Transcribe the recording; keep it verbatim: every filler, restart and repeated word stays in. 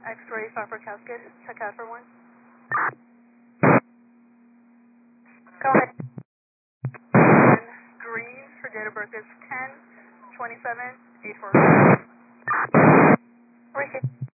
X-ray Farber Cascade, check out for one. Go ahead. Green, her date of birth is ten twenty-seven eighty-four. Ricky.